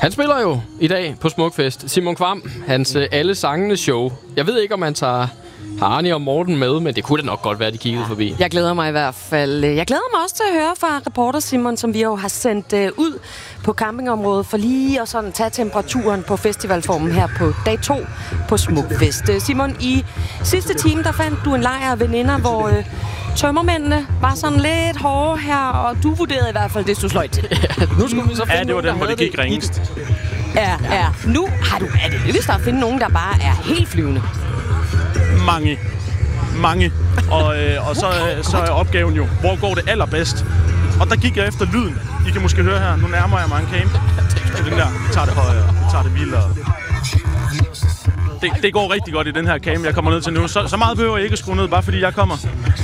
Han spiller jo i dag på Smukfest. Simon Kvam, hans Alle Sangene show. Jeg ved ikke, om han tager Arne og Morten med, men det kunne da nok godt være, de kiggede forbi. Jeg glæder mig i hvert fald. Jeg glæder mig også til at høre fra reporter Simon, som vi jo har sendt ud på campingområdet for lige at sådan tage temperaturen på festivalformen her på dag 2 på Smukfest. Simon, i sidste time, der fandt du en lejr af veninder, hvor tømmermændene var sådan lidt hårde her, og du vurderede i hvert fald det, du sløjt til. Nu skulle vi så finde det var den, hvor det gik ringest. Ja. Nu har du... Er det lykkedes der at finde nogen, der bare er helt flyvende? Mange. Og så er opgaven jo, hvor går det allerbedst? Og der gik jeg efter lyden. I kan måske høre her, nu nærmer jeg mig en camp. Den der, vi tager det højere, vi tager det vildere. Det går rigtig godt i den her camp, jeg kommer ned til nu. Så meget behøver jeg ikke at skrue ned, bare fordi jeg kommer.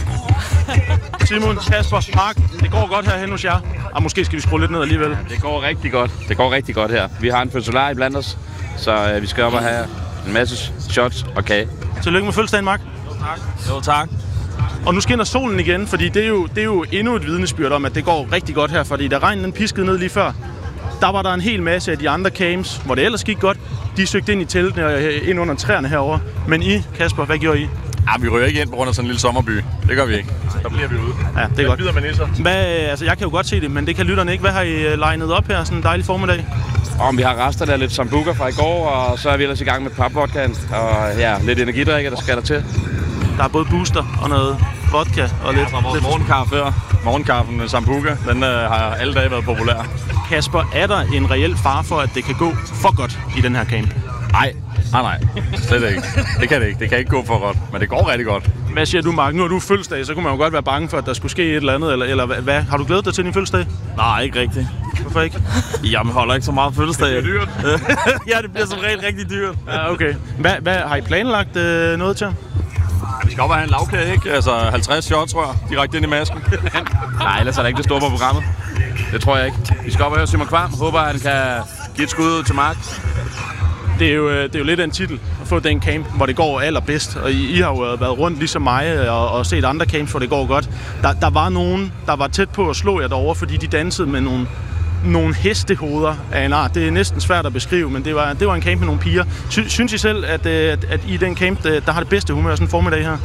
Simon, Kasper, Mark, det går godt herhen hos jer. Og måske skal vi skrue lidt ned alligevel. Det går rigtig godt. Det går rigtig godt her. Vi har en fødselar blandt os, så vi skal op og have en masse shots og kage. Tillykke med fødselsdagen, Mark. Jo, tak. Og nu skinner solen igen, fordi det er jo endnu et vidnesbyrd om, at det går rigtig godt her. Fordi da regnen den piskede ned lige før, der var der en hel masse af de andre camps, hvor det ellers gik godt. De søgte ind i teltene og ind under træerne herovre. Men I, Kasper, hvad gjorde I? Ja, vi rører ikke ind på grund af sådan en lille sommerby. Det gør vi ikke. Der bliver vi ude. Ja, det er godt. Videre med nisser. Altså, jeg kan jo godt se det, men det kan lytterne ikke. Hvad har I legnet op her sådan en dejlig formiddag? Vi har rester der lidt sambuca fra i går, og så er vi ellers i gang med papvodkaen. Og ja, lidt energidrikke, der skal der til. Der er både booster og noget vodka og lidt... Fra vores morgenkaffe før. Morgenkaffen med sambuca, den har alle dage været populær. Kasper, er der en reel fare for, at det kan gå for godt i den her camp? Nej. Slet ikke. Det kan det ikke. Det kan ikke gå for godt, men det går rigtig godt. Hvad siger du, Mark? Nu er du fødselsdag, så kunne man jo godt være bange for, at der skulle ske et eller andet. Eller hvad? Har du glædet dig til din fødselsdag? Nej, ikke rigtigt. Hvorfor ikke? Jamen, holder ikke så meget fødselsdag. Det bliver dyrt. Ja, det bliver som regel rigtig dyrt. Ja, okay. Hvad har I planlagt noget til? Vi skal op og have en lavkage, ikke? Altså 50 shots, tror jeg, direkte ind i masken. Nej, ellers er der ikke det store på programmet. Det tror jeg ikke. Vi skal op og høre Simon Kvam. Håber, han kan give et skud ud til Mark. Det er jo lidt af en titel at få den camp, hvor det går allerbedst. Og I har jo været rundt ligesom mig og set andre camps, hvor det går godt. Der var nogen, der var tæt på at slå jer derovre, fordi de dansede med nogle hestehoveder af en art. Det er næsten svært at beskrive, men det var en camp med nogle piger. Synes I selv, at I den camp, der har det bedste humør sådan en formiddag her?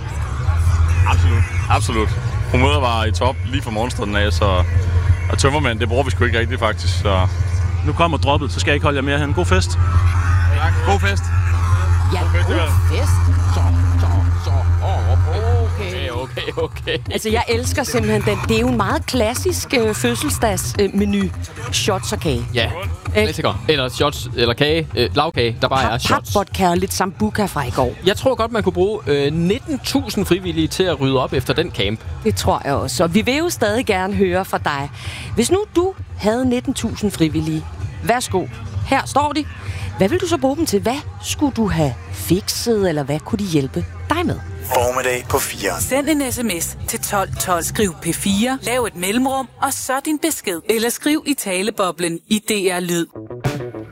Absolut. Humøret var i top lige fra morgenstunden af, og tømmermænd, det bruger vi sgu ikke rigtigt faktisk. Så. Nu kommer droppet, så skal jeg ikke holde jer mere hen. God fest. God fest. Ja, god fest. Okay. Altså, jeg elsker simpelthen den. Det er jo en meget klassisk fødselsdagsmenu. Shots og kage. Ja, klassiker. Eller shots, eller kage, lavkage, der bare er shots. Papvodka og lidt sambuca fra i går. Jeg tror godt, man kunne bruge 19.000 frivillige til at rydde op efter den camp. Det tror jeg også. Og vi vil jo stadig gerne høre fra dig. Hvis nu du havde 19.000 frivillige, værsgo. Her står de. Hvad vil du så bruge dem til? Hvad skulle du have fikset, eller hvad kunne de hjælpe dig med? Formiddag på 4. Send en sms til 1212. Skriv P4, lav et mellemrum, og så din besked. Eller skriv i taleboblen i DR Lyd.